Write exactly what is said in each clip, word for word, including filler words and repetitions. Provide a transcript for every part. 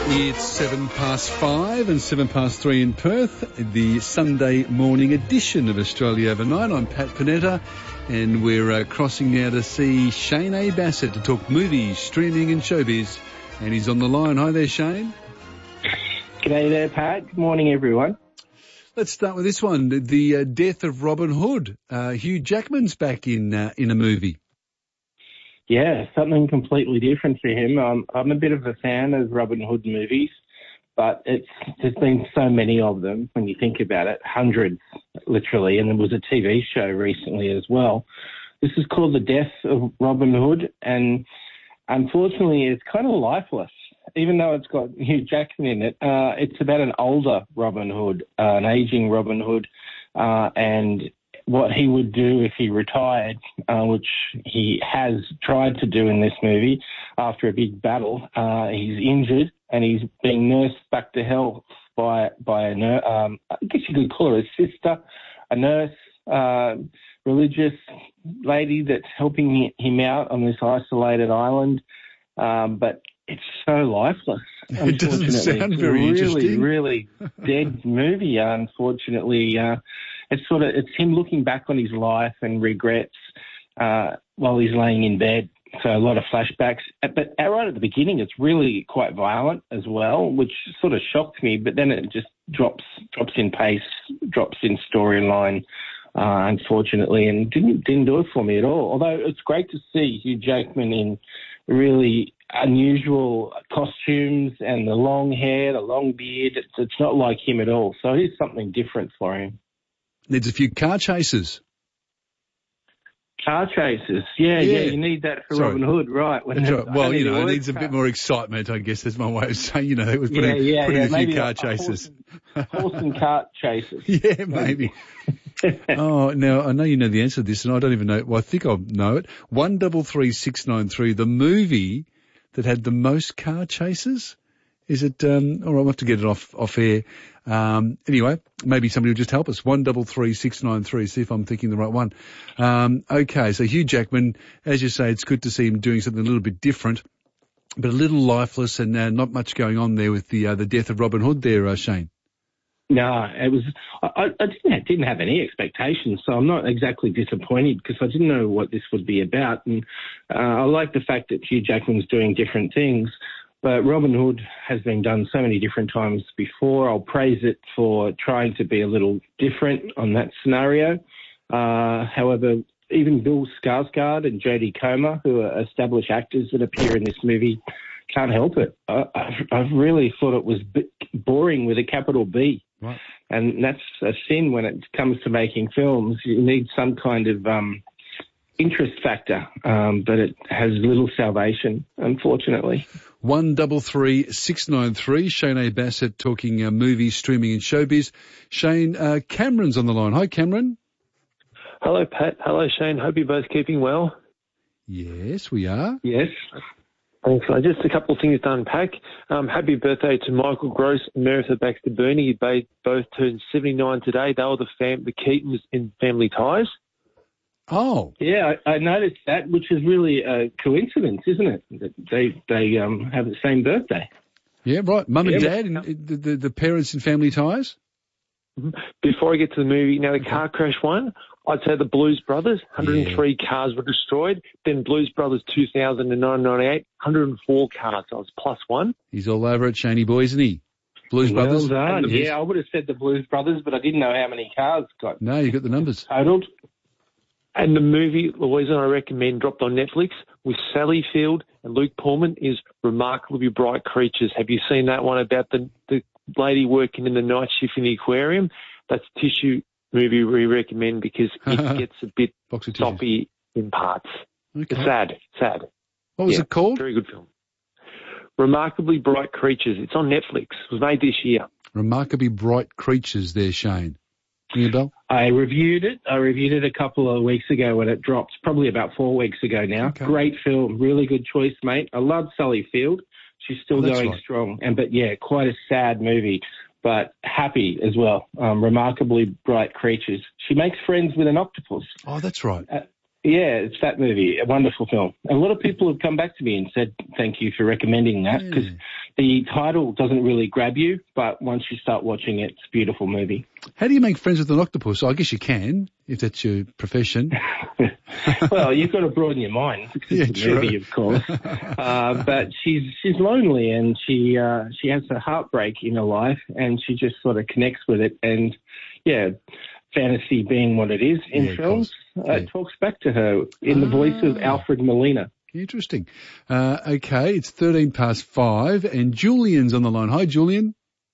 It's seven past five and seven past three in Perth, the Sunday morning edition of Australia Overnight. I'm Pat Panetta, and we're uh, crossing now to see Shane A. Bassett to talk movies, streaming and showbiz. And he's on the line. Hi there, Shane. G'day there, Pat. Good morning, everyone. Let's start with this one, the uh, death of Robin Hood. Uh, Hugh Jackman's back in uh, in a movie. Yeah, something completely different for him. Um, I'm a bit of a fan of Robin Hood movies, but it's there's been so many of them when you think about it, hundreds literally, and there was a T V show recently as well. This is called The Death of Robin Hood, and unfortunately it's kind of lifeless. Even though it's got Hugh Jackman in it, uh, it's about an older Robin Hood, uh, an aging Robin Hood, uh, and what he would do if he retired, uh, which he has tried to do in this movie after a big battle. Uh, he's injured and he's being nursed back to health by by a nurse. Um, I guess you could call her a sister, a nurse, uh, religious lady that's helping him out on this isolated island. Um, but it's so lifeless. It doesn't sound very really, interesting. Really, really dead movie. Unfortunately, uh, it's sort of it's him looking back on his life and regrets uh, while he's laying in bed. So a lot of flashbacks. But right at the beginning, it's really quite violent as well, which sort of shocked me. But then it just drops drops in pace, drops in storyline. Uh, unfortunately, and didn't didn't do it for me at all. Although it's great to see Hugh Jackman in really unusual costumes and the long hair, the long beard. It's, it's not like him at all. So here's something different for him. Needs a few car chases. Car chases, yeah, yeah, Yeah. you need that for Sorry. Robin Hood, right? When That's I right. don't Well, need you know, the it word needs a car. bit more excitement, I guess. That's my way of saying, you know, it was putting, yeah, yeah, putting yeah. a few Maybe car a chases. Horse and, horse and cart chases. Yeah, maybe. Oh, now, I know you know the answer to this, and I don't even know. Well, I think I know it. One double three six nine three, the movie that had the most car chases. Is it? Um, all right, we'll have to get it off off air. Um, anyway, maybe somebody will just help us. One double three six nine three. See if I'm thinking the right one. Um, okay, so Hugh Jackman, as you say, it's good to see him doing something a little bit different, but a little lifeless, and uh, not much going on there with the uh, the death of Robin Hood. There, uh, Shane. No, it was. I, I didn't have, didn't have any expectations, so I'm not exactly disappointed because I didn't know what this would be about, and uh, I like the fact that Hugh Jackman's doing different things. But Robin Hood has been done so many different times before. I'll praise it for trying to be a little different on that scenario. Uh, however, even Bill Skarsgård and Jodie Comer, who are established actors that appear in this movie, can't help it. I, I've, I've really thought it was b- boring with a capital B. Right. And that's a sin when it comes to making films. You need some kind of um, interest factor, um, but it has little salvation, unfortunately. One double three six nine three. Shane A. Bassett talking uh, movies, streaming, and showbiz. Shane, uh, Cameron's on the line. Hi, Cameron. Hello, Pat. Hello, Shane. Hope you're both keeping well. Yes, we are. Yes. Thanks. Uh, just a couple of things to unpack. Um, happy birthday to Michael Gross and Meredith Baxter Burney. They both turned seventy-nine today. They were the fam- the Keatons in Family Ties. Oh. Yeah, I, I noticed that, which is really a coincidence, isn't it? That they they um, have the same birthday. Yeah, right. Mum and Yeah, Dad, and the, the, the parents in Family Ties. Before I get to the movie, now the car crash one, I'd say the Blues Brothers, one hundred three yeah. cars were destroyed. Then Blues Brothers two thousand nine ninety-eight, one hundred four cars. I was plus one. He's all over it, Shaney boy, isn't he? Blues well Brothers. Done. Yes. Yeah, I would have said the Blues Brothers, but I didn't know how many cars got. No, you got the numbers totaled. And the movie, Louisa, I recommend, dropped on Netflix with Sally Field and Luke Pullman, is Remarkably Bright Creatures. Have you seen that one about the, the lady working in the night shift in the aquarium? That's a tissue movie we recommend because it gets a bit soppy in parts. Okay. It's sad, sad. What was yeah, it called? Very good film. Remarkably Bright Creatures. It's on Netflix. It was made this year. Remarkably Bright Creatures there, Shane. Ring a bell? I reviewed it. I reviewed it a couple of weeks ago when it dropped, probably about four weeks ago now. Okay. Great film. Really good choice, mate. I love Sally Field. She's still oh, going right. strong. And But, yeah, quite a sad movie, but happy as well. Um, Remarkably Bright Creatures. She makes friends with an octopus. Oh, that's right. Uh, Yeah, it's that movie, a wonderful film. A lot of people have come back to me and said thank you for recommending that, because yeah. the title doesn't really grab you, but once you start watching it, it's a beautiful movie. How do you make friends with an octopus? I guess you can, if that's your profession. Well, you've got to broaden your mind, because yeah, it's a movie, of course. Uh, but she's she's lonely, and she uh, she has a heartbreak in her life, and she just sort of connects with it. And, yeah, fantasy being what it is in yeah, films, uh, yeah. it talks back to her in ah. the voice of Alfred Molina. Interesting. Uh, okay, it's thirteen past five, and Julian's on the line. Hi, Julian.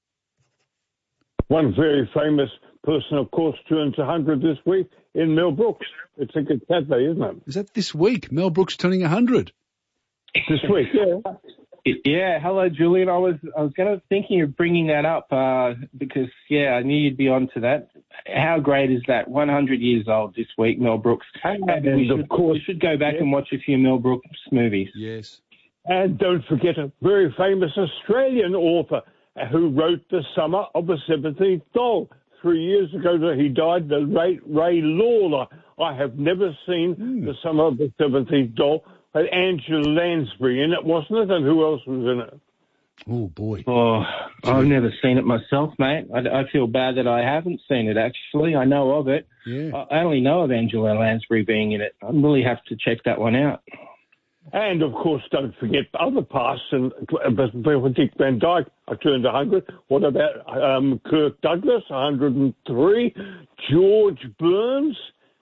One very famous person, of course, turns one hundred this week in Mel Brooks. It's a good Saturday, isn't it? Is that this week? Mel Brooks turning one hundred? This week, yeah. Yeah, hello, Julian. I was I was going to thinking of bringing that up uh, because, yeah, I knew you'd be on to that. How great is that? one hundred years old this week, Mel Brooks. And we should, of course, we should go back yeah. and watch a few Mel Brooks movies. Yes. And don't forget a very famous Australian author who wrote The Summer of the seventeenth Doll. Three years ago he died, the late Ray Lawler. I have never seen mm. The Summer of the seventeenth Doll. Had Angela Lansbury in it, wasn't it? And who else was in it? Oh, boy. Oh, I've never seen it myself, mate. I, I feel bad that I haven't seen it, actually. I know of it. Yeah. I only know of Angela Lansbury being in it. I really have to check that one out. And, of course, don't forget other pasts. And Dick Van Dyke, I turned one hundred. What about um, Kirk Douglas, one hundred three? George Burns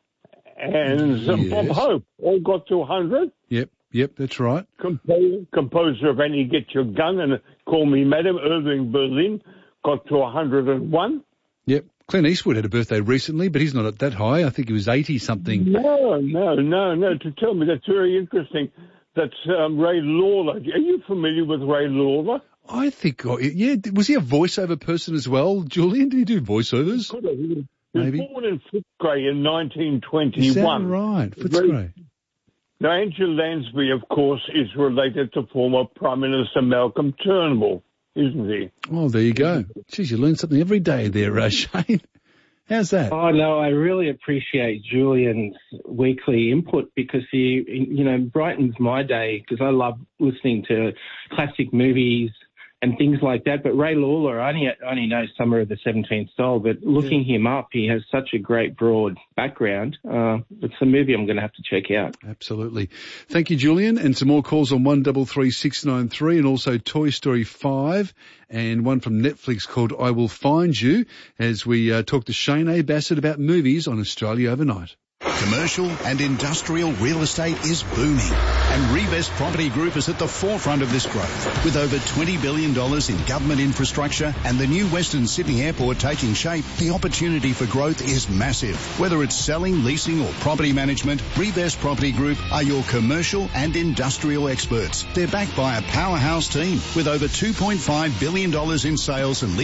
and yes. Bob Hope all got to one hundred. Yep, yep, that's right. Composer, composer of Annie Get Your Gun and Call Me Madam, Irving Berlin, got to one hundred one. Yep. Clint Eastwood had a birthday recently, but he's not at that high. I think he was eighty-something. No, no, no, no. To tell me, that's very interesting. That's um, Ray Lawler. Are you familiar with Ray Lawler? I think, oh, yeah. Was he a voiceover person as well, Julian? Did he do voiceovers? Could have. He Maybe. was born in Footscray in nineteen twenty-one. Is that right? Footscray. Now, Angela Lansbury, of course, is related to former Prime Minister Malcolm Turnbull, isn't he? Oh, there you go. Geez, you learn something every day there, uh, Shane. How's that? Oh, no, I really appreciate Julian's weekly input, because he, you know, brightens my day, because I love listening to classic movies and things like that. But Ray Lawler, I only, I only know Summer of the seventeenth Doll, but looking yeah. him up, he has such a great broad background. Uh, it's a movie I'm going to have to check out. Absolutely. Thank you, Julian. And some more calls on one three three six nine three, and also Toy Story five, and one from Netflix called I Will Find You, as we uh, talk to Shane A. Bassett about movies on Australia Overnight. Commercial and industrial real estate is booming, and Revest Property Group is at the forefront of this growth. With over twenty billion dollars in government infrastructure and the new Western Sydney Airport taking shape, the opportunity for growth is massive. Whether it's selling, leasing or property management, Revest Property Group are your commercial and industrial experts. They're backed by a powerhouse team with over two point five billion dollars in sales and leasing